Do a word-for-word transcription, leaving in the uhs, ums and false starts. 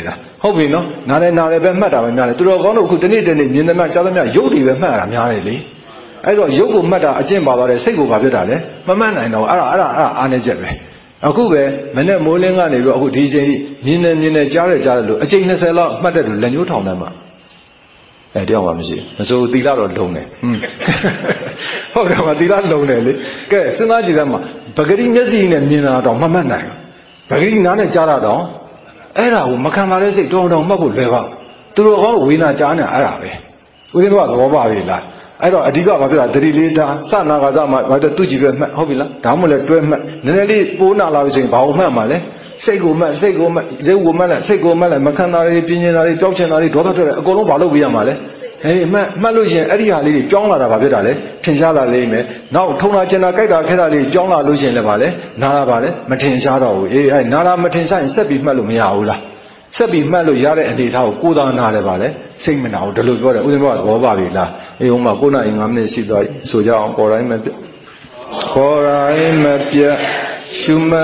နေတာဟုတ်ပြီနော်နားလည်းနားလည်းပဲမှတ်တာပဲများတယ်သူတော်ကောင်းတို့အခုတနေ့တနေ့မြင်သမျှကြားသမျှရုပ်တွေပဲမှတ်တာများတယ်လေအဲ့တော့ရုပ်ကိုမှတ်တာအကျင့်ပါသွားတယ်စိတ်ကိုဘာဖြစ်တာလဲမမှတ်နိုင်တော့အဲ့ဒါအဲ့ဒါအဲ့ဒါအားနေချက်ပဲအခုပဲမနေ့မိုးလင်းကနေပြီးတော့အခုဒီချိန်မြင်နေမြင်နေကြားရကြားတယ်လို့အချိန်၂၀လောက်မှတ်တဲ့လူလက်ညှိုးထောင်တယ်မှာအဲတယောက်မှမရှိဘူးမစိုးသီလတော့လုံတယ်ဟုတ်တယ်မသီလလုံတယ်လေကဲစဉ်းစားကြည့်တယ်မှာပဂရိမျက်စိနဲ့မြင်တာတော့မမှတ်နိုင်ဘူးပဂရိနားနဲ့ကြားတာတော့အဲ့ဒါကိုမခံပါတဲ့စိတ်တောင်းတောင်းမှတ်ဖို့လွယ်ပါသူတို့ဟောဝေနာကြားနေအဲ့ဒါပဲဦးဇင်းတို့ကသဘောပါပြီလားအဲ့တော့အဓိကဘာဖြစ်လဲတတိလေးတာစနာကစားမှာဘာလို့သူ့ကြည့်ပဲမှတ်ဟုတ်ပြီလားဒါမှမဟုတ်လဲတွဲမှတ်နည်းနည်းလေးပိုးနာလာပြီဆိုရင်ဘာကိုမှတ်မှာလဲစိတ်ကိုမှတ်စိတ်ကိုမှတ်ရုပ်ကိုမှတ်လိုက်စိတ်ကိုမှတ်လိုက်မခံတာတွေပြင်းနေတာတွေကြောက်ချင်တာတွေဒေါသထွက်တယ်အကုန်လုံးဘာလုပ်ပြရမှာလဲဟေးမှတ်မှတ်လို့ရှင်အဲ့ဒီဟာလေးတွေကြောင်းလာတာဘာဖြစ်တာလဲထင်ရှားလာလိမ့်မယ်နောက်ထုံတာကျင်တာကြိုက်တာခဲတာလေးကြောင်းလာလို့ရှင်လည်းဘာလဲနာတာဘာလဲမထင်ရှားတော့ဘူးအေးအဲ့နာတာမထင်ရှားရင်ဆက်ပြီးမှတ်လို့မရဘူးလားဆက်ပြီးမှတ်လို့ရတဲ့အနေထားကိုကိုယ်သာနာတယ်ပါလေစိတ်မနာဘူးဒီလိုပြောတယ်ဦးဇင်းတို့ကသဘောပါပြီလားအေးဟိုမှာကိုယ်နာရင်၅မိနစ်ရှိသွားဆိုကြအောင်ပေါ်တိုင်းမပြပေါ်တိုင်းမပြရှုမ